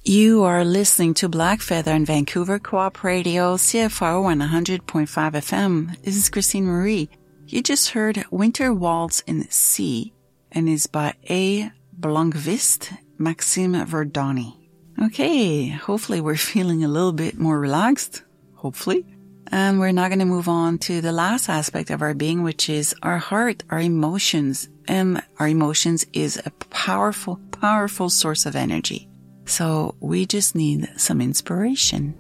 You are listening to Black Feather and Vancouver Co-op Radio, CFRO 100.5 FM. This is Christine Marie. You just heard Winter Waltz in C, and is by A. Blomqvist, Maxime Verdoni. Okay, hopefully we're feeling a little bit more relaxed. Hopefully. And we're now going to move on to the last aspect of our being, which is our heart, our emotions. And our emotions is a powerful, powerful source of energy. So we just need some inspiration.